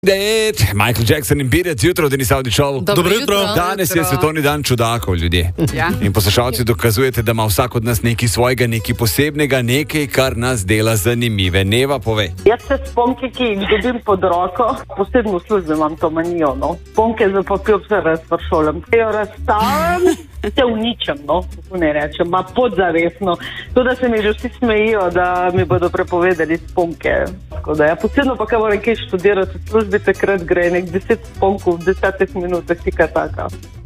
Michael Jackson in Beat, jutro, Denis Avdićov. Dobro jutro. Danes je svetovni dan čudakov, ljudje. Ja. In poslušalci dokazujete, da ima vsak od nas nekaj svojega, nekaj posebnega, nekaj, kar nas dela zanimive. Neva, povej. Jaz se spomke, ki jih dobim pod roko, posebno v službi imam to manijo, no. Spomke za papir vse razpršolem. Jo razstavljam, se uničem, no. Ne rečem, ma podzavestno. To, da se mi že vsi smejijo, da mi bodo prepovedali spomke. Tako da ja, posebno pa, kaj moram kaj študirati v službi, takrat gre nek 10 spomkov v 10 minutah, tika taka.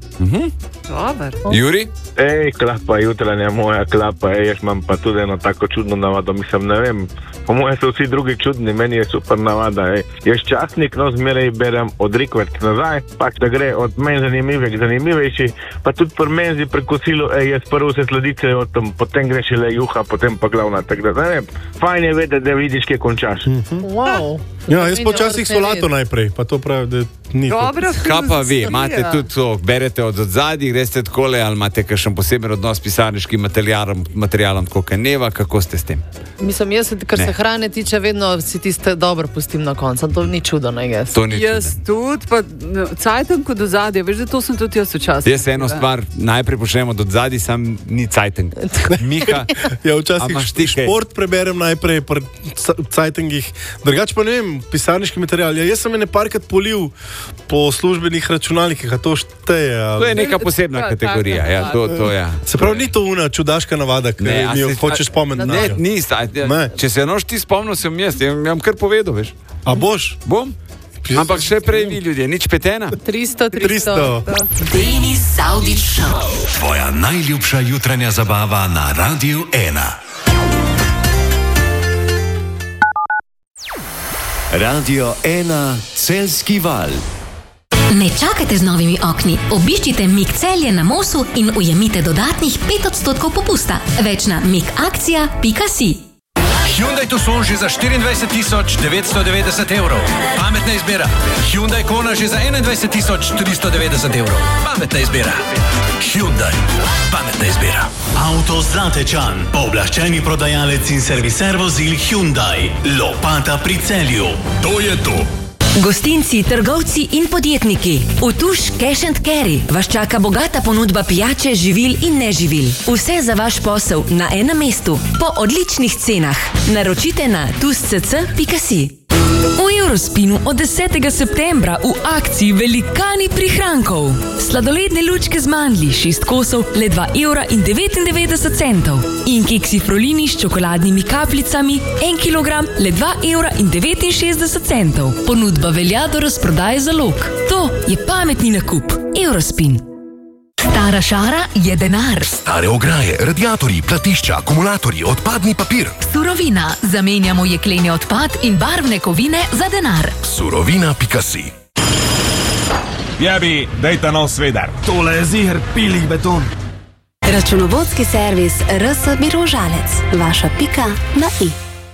Juri? Klapa jutranja moja klapa, jaz imam pa tudi eno tako čudno navado, mislim, ne vem, po moje so vsi drugi čudni, meni je super navada, Jaz časnik, no, zmeraj berem od rikverc nazaj, pa da gre od menj zanimive k zanimivejši, pa tudi pri menzi prekosilu, jaz prvo se sladice, potem greš le juha, potem pa glavna, tako da, ne vem, fajn je vedeti, da vidiš, kje končaš. Wow. Ja, jaz počasih solato najprej, pa to pravi, da ni to. Kaj pa vi, imate tudi to, berete od odzadij, greste takole, ali imate kakšen poseben odnos s pisarniškim materialom, tako kot Neva, kako ste s tem? Mislim, jaz, kar se hrane tiče, vedno si tiste dobro pustim na koncu. To ni čudo, ne jaz. To ni Jaz tudi, pa cajtenko do zadnje, veš, da to sem tudi jaz včasih. Jaz eno stvar najprej počnemo do odzadij, sam ni cajtenk. Miha, Ja, včasih šport preberem najprej pri cajtengih. Drugač pa ne vem, pisarniški material. Ja, jaz sem ene parkrat polil po službenih računalnikih, a to šteje. to je neka posebna kategorija. Ja, to ja. Se pravi, ni to una čudaška navada, ki mi jo hočeš spomniti. Ne, ni, Ne. če se noš ti spomnil, sem jaz, vam kar povedal, veš. A boš? Bom? Ampak še prej vi, ljudje, nič petena. 300. Denis Avdićov. Tvoja najljubša jutranja zabava na Radiu 1. Radio 1 Celjski val. Ne čakajte z novimi okni. Obiščite Mik Celje na Mosu in ujemite dodatnih 5% popusta. Več na mikakcija.si. Hyundai Tucson že za 24.990 evrov. Pametna izbira. Hyundai Kona že za 21.390 evrov. Pametna izbira. Hyundai. Pametna izbira. Avto Zlatečan, pooblaščeni prodajalec in serviser vozil Hyundai. Lopata pri Celju. To je to. Gostinci, trgovci in podjetniki. V Tuš Cash & Carry vas čaka bogata ponudba pijače, živil in neživil. Vse za vaš posel na enem mestu, po odličnih cenah. Naročite na tušcc.si. V Eurospinu od 10. septembra v akciji velikani prihrankov. Sladoledne lučke z mandlji, 6 kosov, le 2,99 €. In keksi Frolini s čokoladnimi kapljicami, 1 kilogram, le 2,69 €. Ponudba velja do razprodaje zalog. To je pametni nakup. Eurospin. Stara šara je denar. Stare ograje, radiatorji, platišča, akumulatorji, odpadni papir. Surovina. Zamenjamo jekleni odpad in barvne kovine za denar. Surovina.si. Jebi, dejta nov svedar. Tole je ziher pilih beton. Računovodski servis RS Birožalec. Vaša pika na i.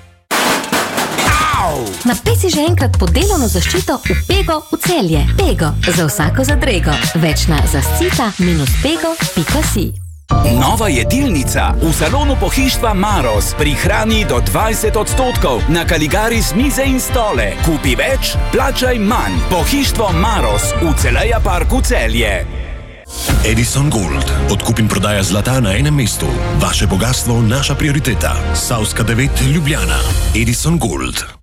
Napeci že enkrat pod delovno zaščito v Pego v Celje. Pego. Za vsako zadrego. Več na zascita-pego.si. Nova jedilnica v salonu pohištva Maros prihrani do 20% na Caligaris mize in stole. Kupi več, plačaj manj. Pohištvo Maros v Celeja parku Celje. Edison Gold. Odkup in prodaja zlata na enem mestu. Vaše bogatstvo, naša prioriteta. Savska 9 Ljubljana. Edison Gold.